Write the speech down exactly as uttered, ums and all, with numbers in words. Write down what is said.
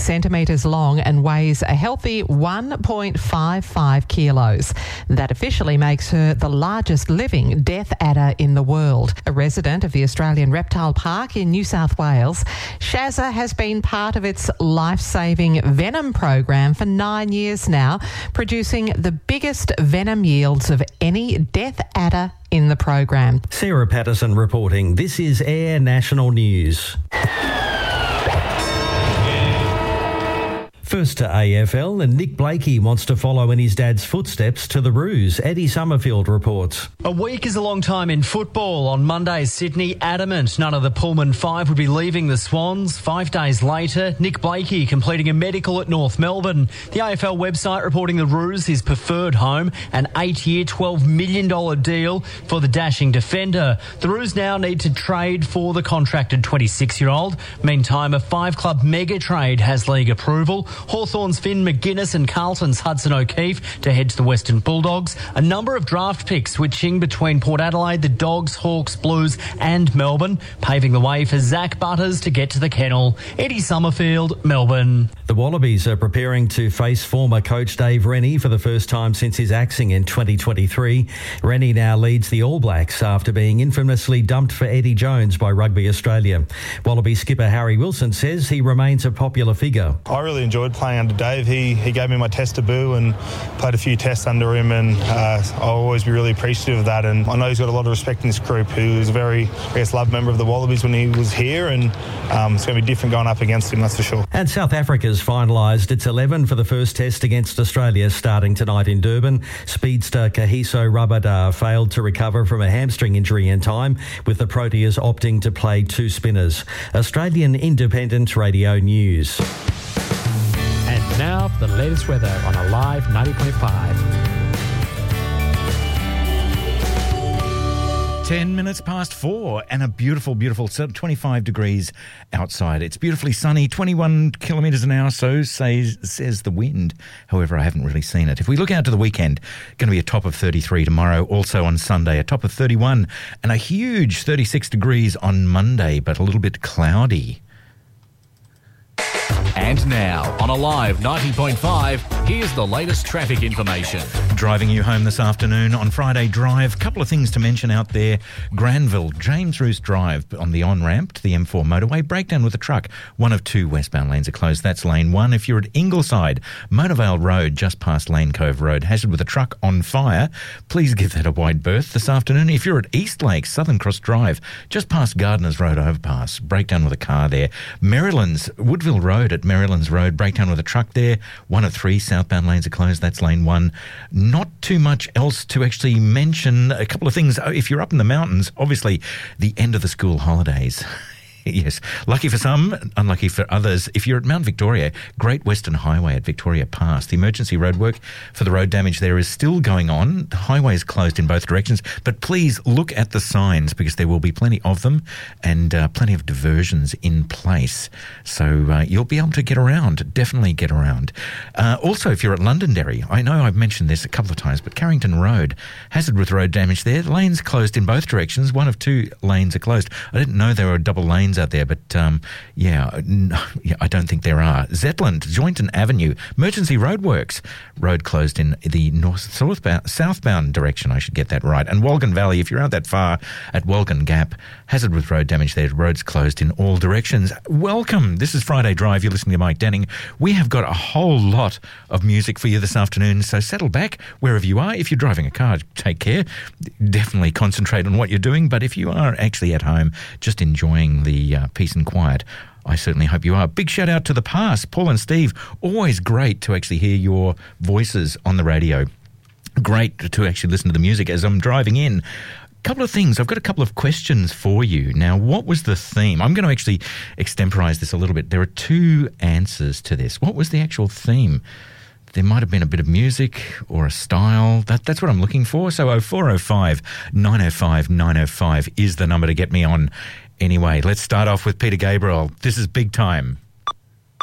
centimetres long and weighs a healthy one point five five kilos. That officially makes her the largest living death adder in the world. A resident of the Australian Reptile Park in New South Wales, Shazza has been part of its life-saving venom program for nine years now, producing the biggest venom yields of any death adder in the program. Sarah Patterson reporting. This is Air National News. First to A F L, and Nick Blakey wants to follow in his dad's footsteps to the Roos. Eddie Summerfield reports. A week is a long time in football. On Monday, Sydney adamant none of the Pullman Five would be leaving the Swans. Five days later, Nick Blakey completing a medical at North Melbourne. The A F L website reporting the Roos his preferred home, an eight-year, twelve million dollars deal for the dashing defender. The Roos now need to trade for the contracted twenty-six-year-old. Meantime, a five-club mega trade has league approval. Hawthorn's Finn McGuinness and Carlton's Hudson O'Keefe to head to the Western Bulldogs. A number of draft picks switching between Port Adelaide, the Dogs, Hawks, Blues and Melbourne, paving the way for Zach Butters to get to the kennel. Eddie Summerfield, Melbourne. The Wallabies are preparing to face former coach Dave Rennie for the first time since his axing in twenty twenty-three. Rennie now leads the All Blacks after being infamously dumped for Eddie Jones by Rugby Australia. Wallaby skipper Harry Wilson says he remains a popular figure. I really enjoyed playing under Dave. He he gave me my test debut and played a few tests under him, and uh, I'll always be really appreciative of that. And I know he's got a lot of respect in this group. He was a very, I guess, loved member of the Wallabies when he was here, and um, it's going to be different going up against him, that's for sure. And South Africa's finalised its eleven for the first test against Australia starting tonight in Durban. Speedster Kahiso Rabada failed to recover from a hamstring injury in time, with the Proteas opting to play two spinners. Australian Independent Radio News. And now for the latest weather on Alive ninety point five. Ten minutes past four and a beautiful, beautiful twenty-five degrees outside. It's beautifully sunny, twenty-one kilometres an hour, so says, says the wind. However, I haven't really seen it. If we look out to the weekend, going to be a top of thirty-three tomorrow. Also on Sunday, a top of thirty-one and a huge thirty-six degrees on Monday, but a little bit cloudy. And now, on Alive ninety point five, here's the latest traffic information. Driving you home this afternoon on Friday Drive. Couple of things to mention out there. Granville, James Roos Drive on the on-ramp to the M four motorway. Breakdown with a truck. One of two westbound lanes are closed. That's lane one. If you're at Ingleside, Motorvale Road, just past Lane Cove Road, hazard with a truck on fire. Please give that a wide berth this afternoon. If you're at East Lake, Southern Cross Drive, just past Gardeners Road overpass. Breakdown with a car there. Maryland's, Woodville Road at Maryland's Road, breakdown with a truck there. One of three southbound lanes are closed. That's lane one. Not too much else to actually mention. A couple of things. If you're up in the mountains, obviously the end of the school holidays. Yes. Lucky for some, unlucky for others. If you're at Mount Victoria, Great Western Highway at Victoria Pass, the emergency roadwork for the road damage there is still going on. The highway is closed in both directions, but please look at the signs because there will be plenty of them and uh, plenty of diversions in place. So uh, you'll be able to get around, definitely get around. Uh, also, if you're at Londonderry, I know I've mentioned this a couple of times, but Carrington Road, hazard with road damage there. The lanes closed in both directions. One of two lanes are closed. I didn't know there were double lanes out there, but um, yeah, no, yeah, I don't think there are. Zetland, Joynton Avenue, emergency roadworks, road closed in the north southbound, southbound direction. I should get that right. And Walgan Valley, if you're out that far at Walgan Gap, hazard with road damage there. Roads closed in all directions. Welcome. This is Friday Drive. You're listening to Mike Denning. We have got a whole lot of music for you this afternoon, so settle back wherever you are. If you're driving a car, take care. Definitely concentrate on what you're doing. But if you are actually at home, just enjoying the uh, peace and quiet, I certainly hope you are. Big shout out to the past, Paul and Steve. Always great to actually hear your voices on the radio. Great to actually listen to the music as I'm driving in. Couple of things. I've got a couple of questions for you. Now, what was the theme? I'm going to actually extemporize this a little bit. There are two answers to this. What was the actual theme? There might have been a bit of music or a style. That, that's what I'm looking for. So oh four oh five, nine oh five, nine oh five is the number to get me on. Anyway, let's start off with Peter Gabriel. This is Big Time.